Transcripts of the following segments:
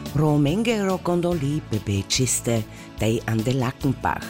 Romengero gondoli bebeciste dei ande Lackenbach.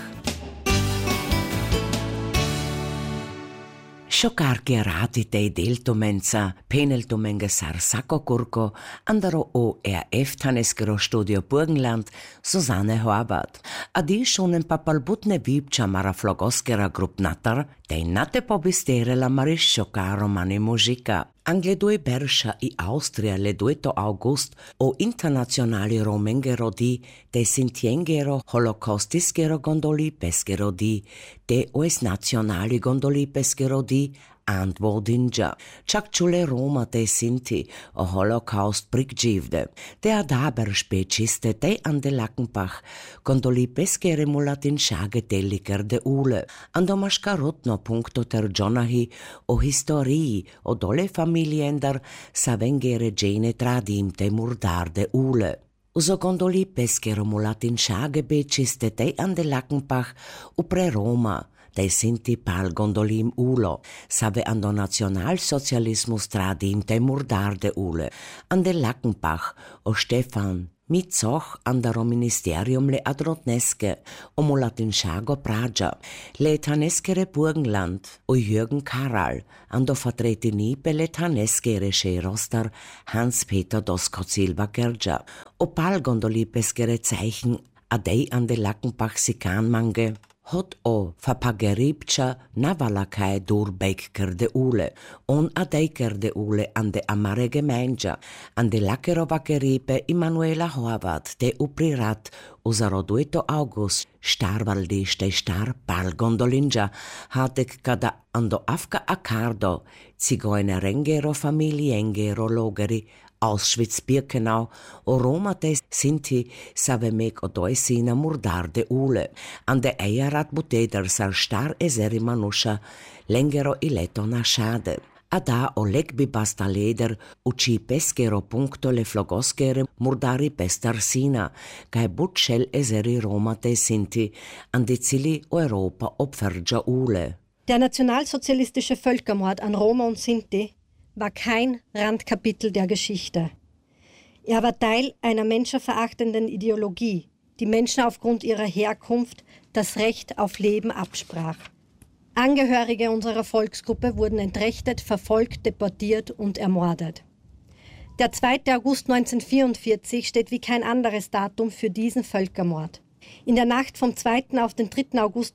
Šokarke rati dei deltomenca, peneltomenge Sako Kurko, andaro ORF Taneskero Studio Burgenland, Susanne Horvath. A di šonen papalbutne vipča mara flogoskera grupnatar, dei nate pobistere la maris šokaro mani mužika. Angle due Berscha i Austria le 2 august o internazionali romengero di de sintiengero holocaustiskero gondoli peskero di de oes nazionali gondoli peskero di antwoordinja. Čak čule Roma de sinti o holocaust prikđivde. De adaber speciste de ande Lackenbach gondoli peskere mulatin šage deliker de ule. Ando maškarotno punkto ter džonahi o historii o dole familiender sa vengere gene tradim de murdar de ule. Uso gondoli peskero mulatin šage beciste de ande Lackenbach upre Roma. Dei sinti pal gondolim ulo, save ando nationalsozialismus tradim de murdar de ule. Ande Lackenbach o Stefan Mitzoch andaro ministerium le adrotneske, o mulatin šago Praja, le taneskere Burgenland, o Jürgen Karal, ando vertretini pe le taneskere Scherostar Hans-Peter Doskot Silva Gerja, o pal gondoli peskere Zeichen adei ande Lackenbach sikanmange, hot o fapageripcha navalakaj durbeker de ule, on adeiker de ule an de amare Gemeinde, an de lakerovakeripe Immanuela Horvath, de uprirat usaro 2 august, starvaldi ste star pal gondolinja, hatek kada ando afka akardo, cigoine rengero familiengero logeri, Auschwitz-Birkenau, o Roma de Sinti save meg o doisina murdar de ule, an de eierat buteder sar star eseri manusha, lengero ileto na schade. Ada o legbi basta leder uci peskero punkto le flogoskere murdari pestarsina, kai butschel eseri Roma de Sinti, an de Zili Europa opfergia ule. Der nationalsozialistische Völkermord an Roma und Sinti war kein Randkapitel der Geschichte. Er war Teil einer menschenverachtenden Ideologie, die Menschen aufgrund ihrer Herkunft das Recht auf Leben absprach. Angehörige unserer Volksgruppe wurden entrechtet, verfolgt, deportiert und ermordet. Der 2. August 1944 steht wie kein anderes Datum für diesen Völkermord. In der Nacht vom 2. auf den 3. August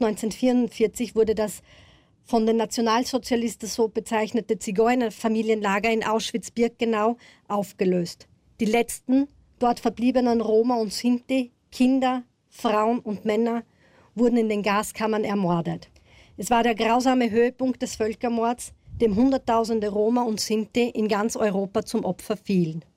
1944 wurde das von den Nationalsozialisten so bezeichnete Zigeunerfamilienlager in Auschwitz-Birkenau aufgelöst. Die letzten dort verbliebenen Roma und Sinti, Kinder, Frauen und Männer wurden in den Gaskammern ermordet. Es war der grausame Höhepunkt des Völkermords, dem Hunderttausende Roma und Sinti in ganz Europa zum Opfer fielen.